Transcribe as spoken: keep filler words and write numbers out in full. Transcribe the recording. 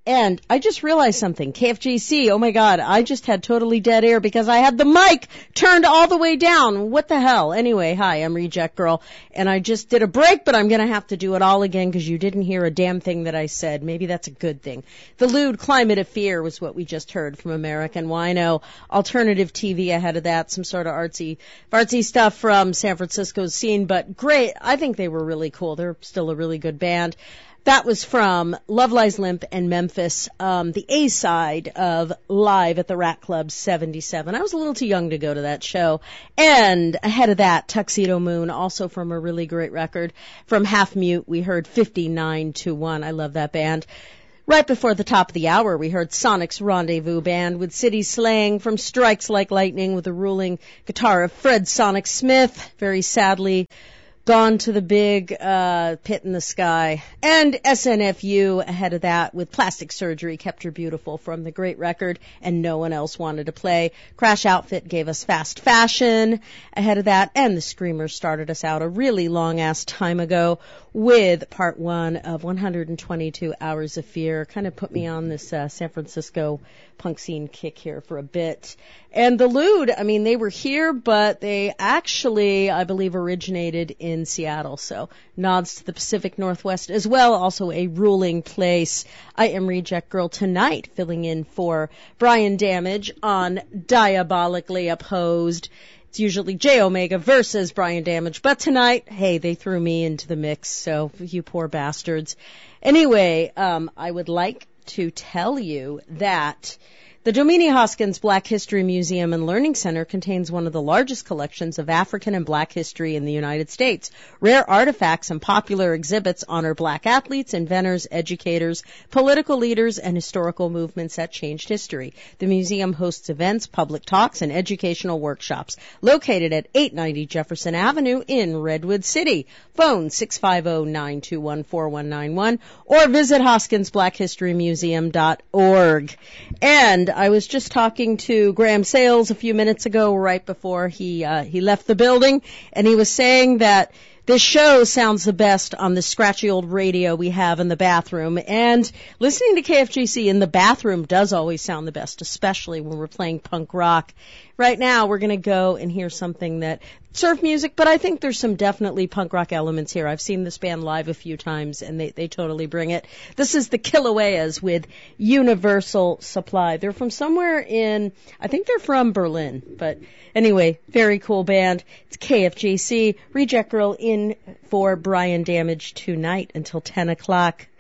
And I just realized something. K F G C, oh my God, I just had totally dead air because I had the mic turned all the way down. What the hell? Anyway, hi, I'm Reject Girl, and I just did a break, but I'm going to have to do it all again because you didn't hear a damn thing that I said. Maybe that's a good thing. The lewd Climate of Fear was what we just heard from American Wino. Alternative T V ahead of that, some sort of artsy, artsy stuff from San Francisco's scene, but great. I think they were really cool. They're still a really good band. That was from Love Lies Limp and Memphis, um, the A-side of Live at the Rat Club seventy-seven. I was a little too young to go to that show. And ahead of that, Tuxedo Moon, also from a really great record. From Half Mute, we heard fifty-nine to one. I love that band. Right before the top of the hour, we heard Sonic's Rendezvous Band with City Slang from Strikes Like Lightning with the ruling guitar of Fred Sonic Smith, very sadly gone to the big uh pit in the sky. And S N F U ahead of that with Plastic Surgery, Kept Her Beautiful from the great record, and no one else wanted to play. Crash Outfit gave us Fast Fashion ahead of that, and the Screamers started us out a really long-ass time ago with part one of one hundred twenty-two Hours of Fear. Kind of put me on this uh, San Francisco punk scene kick here for a bit. And the Lewd, I mean, they were here, but they actually, I believe, originated in Seattle. So nods to the Pacific Northwest as well, also a ruling place. I am Reject Girl tonight, filling in for Brian Damage on Diabolically Opposed. It's usually J Omega versus Brian Damage, but tonight, hey, they threw me into the mix, so you poor bastards. Anyway, um, I would like to tell you that the Domini Hoskins Black History Museum and Learning Center contains one of the largest collections of African and Black history in the United States. Rare artifacts and popular exhibits honor Black athletes, inventors, educators, political leaders, and historical movements that changed history. The museum hosts events, public talks, and educational workshops. Located at eight ninety Jefferson Avenue in Redwood City. Phone six five zero, nine two one, four one nine one or visit hoskins black history museum dot org. And I was just talking to Graham Sales a few minutes ago, right before he uh, he left the building, and he was saying that this show sounds the best on the scratchy old radio we have in the bathroom, and listening to K F G C in the bathroom does always sound the best, especially when we're playing punk rock. Right now, we're going to go and hear something that surf music, but I think there's some definitely punk rock elements here. I've seen this band live a few times, and they, they totally bring it. This is the Kilaueas with Universal Supply. They're from somewhere in, I think they're from Berlin, but anyway, very cool band. It's K F G C, Reject Girl in for Brian Damage tonight until ten o'clock.